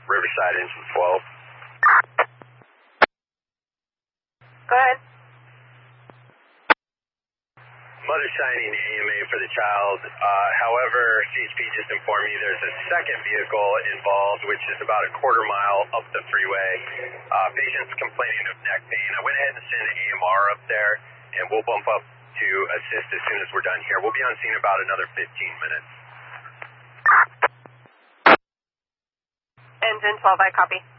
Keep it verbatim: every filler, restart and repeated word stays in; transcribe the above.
Riverside, engine twelve. Go ahead. Mother signing A M A for the child. Uh, however, C H P just informed me there's a second vehicle involved, which is about a quarter mile up the freeway. Uh, patient's complaining of neck pain. I went ahead and sent an A M R up there, and we'll bump up to assist as soon as we're done here. We'll be on scene about another fifteen minutes. Engine twelve, I copy.